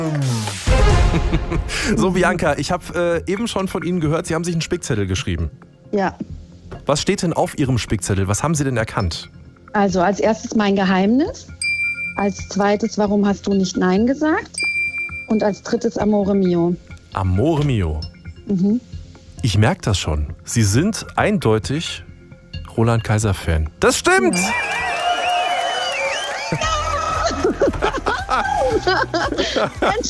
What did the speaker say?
So, Bianca, ich habe eben schon von Ihnen gehört, Sie haben sich einen Spickzettel geschrieben. Ja, Was steht denn auf Ihrem Spickzettel? Was haben Sie denn erkannt? also als erstes mein Geheimnis. Als zweites, warum hast du nicht Nein gesagt? Und als drittes Amore Mio. Amore mio. Ich merke das schon. Sie sind eindeutig Roland Kaiser-Fan. Das stimmt! Ja.